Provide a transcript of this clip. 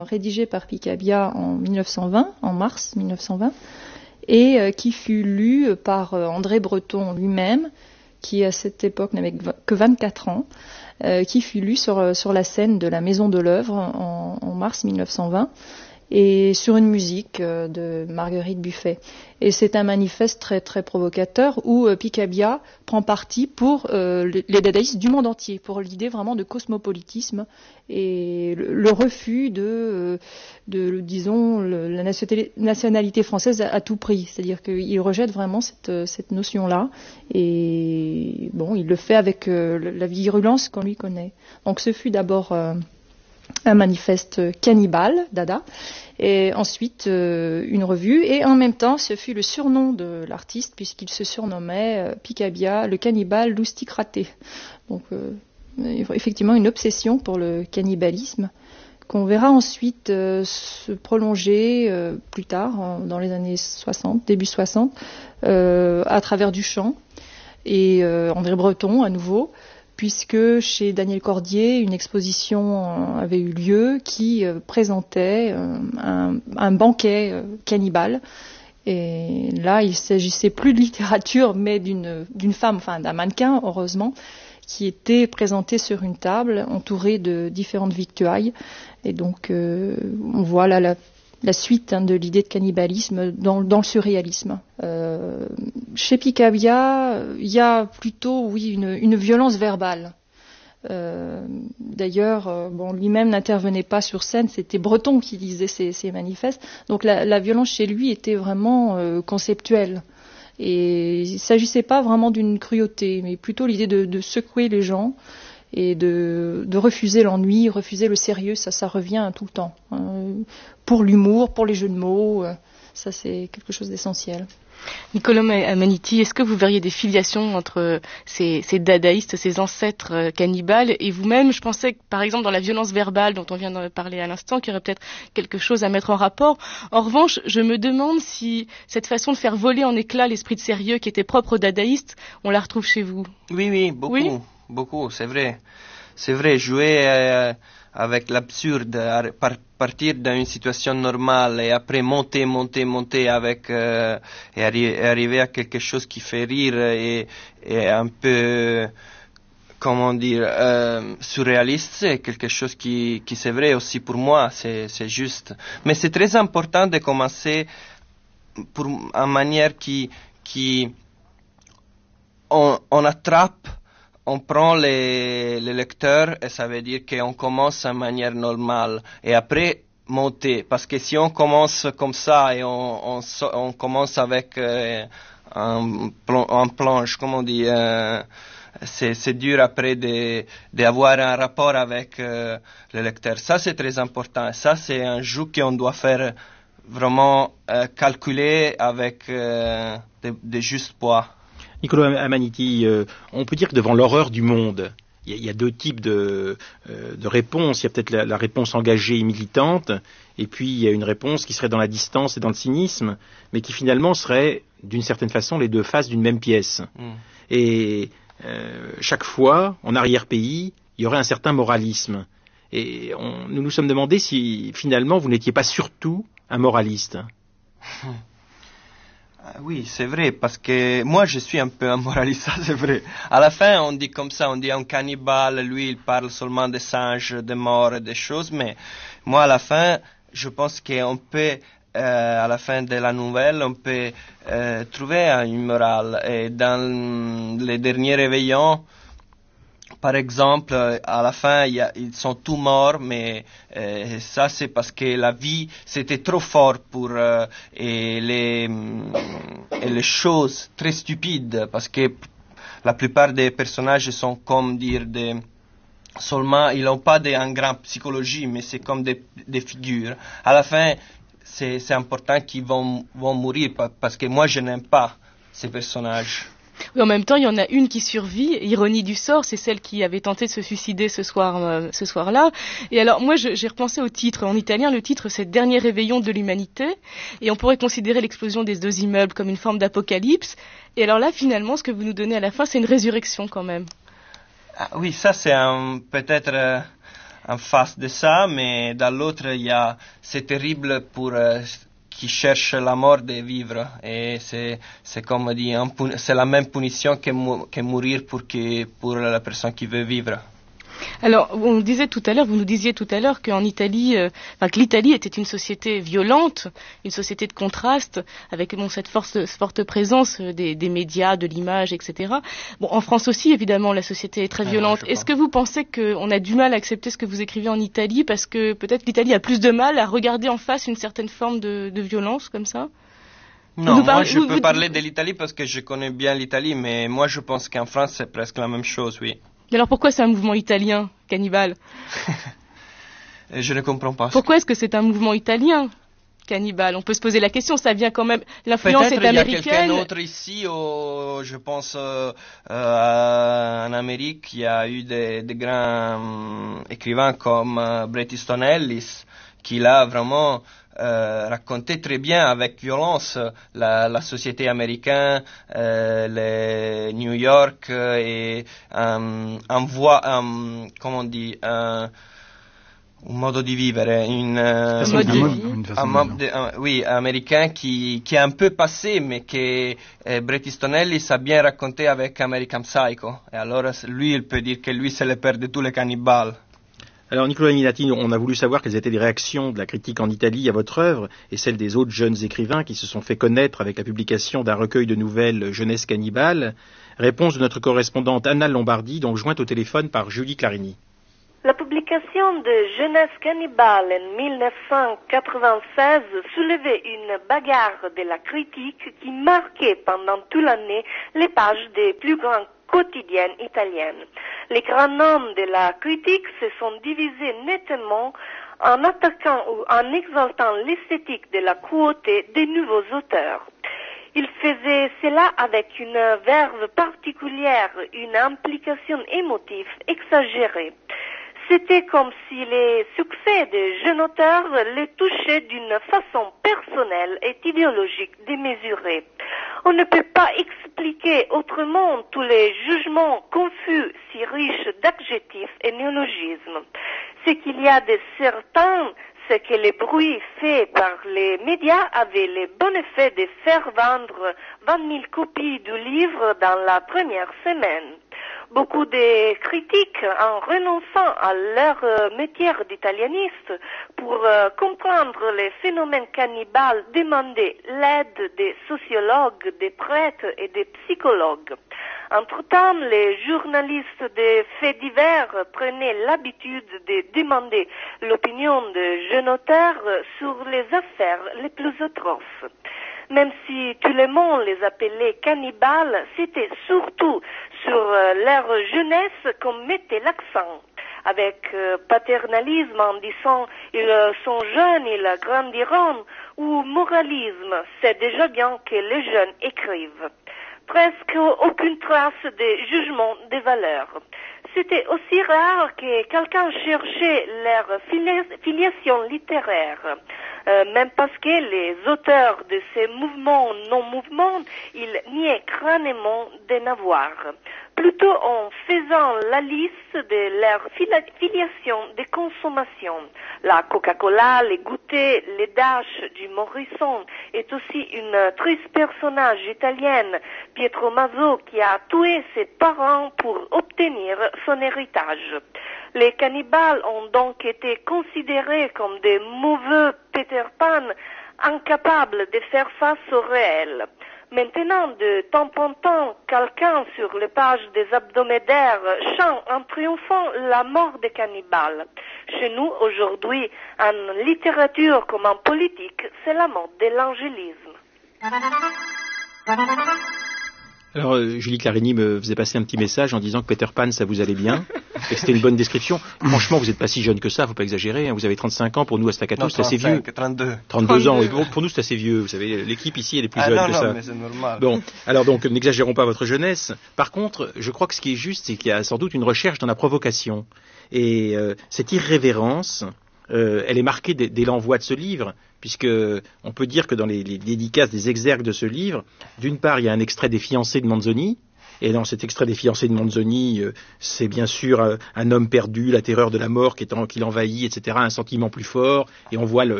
rédigé par Picabia en 1920, en mars 1920, et qui fut lu par André Breton lui-même, qui à cette époque n'avait que 24 ans, qui fut lu sur la scène de la Maison de l'Œuvre en mars 1920, et sur une musique de Marguerite Buffet. Et c'est un manifeste très très provocateur où Picabia prend parti pour les dadaïstes du monde entier, pour l'idée vraiment de cosmopolitisme et le refus disons, la nationalité française à tout prix. C'est-à-dire qu'il rejette vraiment cette notion-là, et bon, il le fait avec la virulence qu'on lui connaît. Donc ce fut d'abord un manifeste cannibale, Dada, et ensuite une revue, et en même temps ce fut le surnom de l'artiste, puisqu'il se surnommait Picabia, le cannibale lousticraté. Donc effectivement une obsession pour le cannibalisme, qu'on verra ensuite se prolonger plus tard, dans les années 60, début 60, à travers Duchamp et André Breton à nouveau, puisque chez Daniel Cordier, une exposition avait eu lieu qui présentait un banquet cannibale. Et là, il s'agissait plus de littérature, mais d'une femme, enfin d'un mannequin, heureusement, qui était présentée sur une table, entourée de différentes victuailles. Et donc, on voit là la suite de l'idée de cannibalisme dans le surréalisme. Chez Picabia, il y a plutôt, oui, une violence verbale. D'ailleurs, lui-même n'intervenait pas sur scène, c'était Breton qui lisait ses manifestes. Donc la violence chez lui était vraiment conceptuelle. Et il ne s'agissait pas vraiment d'une cruauté, mais plutôt l'idée de secouer les gens et de refuser l'ennui, refuser le sérieux, ça revient tout le temps. Pour l'humour, pour les jeux de mots, ça c'est quelque chose d'essentiel. Niccolo Amaniti, est-ce que vous verriez des filiations entre ces dadaïstes, ces ancêtres cannibales et vous-même? Je pensais que, par exemple, dans la violence verbale dont on vient de parler à l'instant, qu'il y aurait peut-être quelque chose à mettre en rapport. En revanche, je me demande si cette façon de faire voler en éclats l'esprit de sérieux qui était propre aux dadaïstes, on la retrouve chez vous. Oui, beaucoup. Oui? Beaucoup, c'est vrai. C'est vrai, jouer avec l'absurde, partir d'une situation normale et après monter avec et arriver à quelque chose qui fait rire et un peu, comment dire, surréaliste, c'est quelque chose qui c'est vrai aussi pour moi, c'est juste. Mais c'est très important de commencer en manière qui on attrape. On prend les lecteurs et ça veut dire qu'on commence en manière normale et après monter. Parce que si on commence comme ça et on commence avec un planche, comme on dit, c'est dur après d'avoir un rapport avec le lecteur. Ça c'est très important. Et ça c'est un jeu qu'on doit faire vraiment calculer avec des justes poids. Niccolo Amaniti, on peut dire que devant l'horreur du monde, il y a deux types de réponses. Il y a peut-être la réponse engagée et militante, et puis il y a une réponse qui serait dans la distance et dans le cynisme, mais qui finalement serait, d'une certaine façon, les deux faces d'une même pièce. Et chaque fois, en arrière-pays, il y aurait un certain moralisme. Et nous nous sommes demandé si, finalement, vous n'étiez pas surtout un moraliste. Oui, c'est vrai, parce que moi je suis un peu un moraliste, c'est vrai. À la fin, on dit comme ça, on dit un cannibale, lui il parle seulement des singes, des morts et des choses, mais moi à la fin, je pense qu'on peut, à la fin de la nouvelle, on peut trouver une morale. Et dans les derniers réveillons, par exemple, à la fin, ils sont tous morts, mais ça c'est parce que la vie c'était trop fort pour et les choses très stupides, parce que la plupart des personnages sont comme dire seulement ils n'ont pas un grand psychologie, mais c'est comme des figures. À la fin, c'est important qu'ils vont mourir parce que moi je n'aime pas ces personnages. Oui, en même temps, il y en a une qui survit. Ironie du sort, c'est celle qui avait tenté de se suicider ce soir-là. Et alors, moi, j'ai repensé au titre. En italien, le titre, c'est Dernier réveillon de l'humanité. Et on pourrait considérer l'explosion des deux immeubles comme une forme d'apocalypse. Et alors là, finalement, ce que vous nous donnez à la fin, c'est une résurrection quand même. Ah, oui, ça, c'est peut-être en face de ça, mais dans l'autre, c'est terrible pour qui cherche la mort de vivre. Et c'est comme on dit, c'est la même punition que mourir pour la personne qui veut vivre. Alors, vous nous disiez tout à l'heure qu'en Italie, que l'Italie était une société violente, une société de contraste, avec cette forte présence des médias, de l'image, etc. Bon, en France aussi, évidemment, la société est très violente. Est-ce que vous pensez qu'on a du mal à accepter ce que vous écrivez en Italie, parce que peut-être l'Italie a plus de mal à regarder en face une certaine forme de violence comme ça? Non, moi je peux parler de l'Italie parce que je connais bien l'Italie, mais moi je pense qu'en France c'est presque la même chose, oui. Et alors pourquoi c'est un mouvement italien, Cannibale? Je ne comprends pas. Pourquoi est-ce que c'est un mouvement italien, Cannibale? On peut se poser la question, ça vient quand même... L'influence est américaine. Peut-être il y a quelqu'un d'autre ici, je pense en Amérique, il y a eu des grands écrivains comme Bret Easton Ellis, qui l'a vraiment... racontait très bien avec violence la société américaine, les New York et comment on dit, un modo di vivere, oui, américain qui est un peu passé, mais que Bret Easton Ellis a bien raconté avec American Psycho. Et alors lui, il peut dire que lui c'est le père de tous les cannibales. Alors Nicola Minati, on a voulu savoir quelles étaient les réactions de la critique en Italie à votre œuvre et celles des autres jeunes écrivains qui se sont fait connaître avec la publication d'un recueil de nouvelles Jeunesse cannibale. Réponse de notre correspondante Anna Lombardi, donc jointe au téléphone par Julie Clarini. La publication de Jeunesse cannibale en 1996 soulevait une bagarre de la critique qui marquait pendant toute l'année les pages des plus grandes quotidiennes italiennes. Les grands noms de la critique se sont divisés nettement en attaquant ou en exaltant l'esthétique de la cruauté des nouveaux auteurs. Ils faisaient cela avec une verve particulière, une implication émotive exagérée. C'était comme si les succès des jeunes auteurs les touchaient d'une façon personnelle et idéologique démesurée. On ne peut pas expliquer autrement tous les jugements confus si riches d'adjectifs et néologismes. Ce qu'il y a de certain, c'est que les bruits faits par les médias avaient le bon effet de faire vendre 20 000 copies du livre dans la première semaine. Beaucoup de critiques, en renonçant à leur métier d'italianiste pour comprendre les phénomènes cannibales, demandaient l'aide des sociologues, des prêtres et des psychologues. Entre-temps, les journalistes des faits divers prenaient l'habitude de demander l'opinion de jeunes auteurs sur les affaires les plus atroces. Même si tout le monde les appelait cannibales, c'était surtout sur leur jeunesse qu'on mettait l'accent. Avec paternalisme en disant « ils sont jeunes, ils grandiront » ou moralisme « c'est déjà bien que les jeunes écrivent ». Presque aucune trace de jugement des valeurs. C'était aussi rare que quelqu'un cherchait leur filiation littéraire. Même parce que les auteurs de ces mouvements non-mouvements, ils niaient crânement d'en avoir. Plutôt en faisant la liste de leur filiation de consommation. La Coca-Cola, les goûters, les Dash du Morrison est aussi une triste personnage italienne, Pietro Maso, qui a tué ses parents pour obtenir son héritage. Les cannibales ont donc été considérés comme des mauvais Peter Pan, incapables de faire face au réel. Maintenant, de temps en temps, quelqu'un sur les pages des hebdomadaires chante en triomphant la mort des cannibales. Chez nous, aujourd'hui, en littérature comme en politique, c'est la mort de l'angélisme. Alors, Julie Clarini me faisait passer un petit message en disant que Peter Pan, ça vous allait bien, et que c'était une bonne description. Franchement, vous n'êtes pas si jeune que ça, faut pas exagérer, hein. Vous avez 35 ans, pour nous à Staccato, c'est assez vieux. 32 ans, et pour nous c'est assez vieux, vous savez, l'équipe ici, elle est plus jeune que ça. Non, mais c'est normal. Bon, alors donc, n'exagérons pas votre jeunesse. Par contre, je crois que ce qui est juste, c'est qu'il y a sans doute une recherche dans la provocation. Et cette irrévérence, elle est marquée dès l'envoi de ce livre, puisque on peut dire que dans les dédicaces des exergues de ce livre, d'une part, il y a un extrait des fiancés de Manzoni, Et dans cet extrait des Fiancés de Manzoni, c'est bien sûr un homme perdu, la terreur de la mort qui l'envahit, etc., un sentiment plus fort, et on voit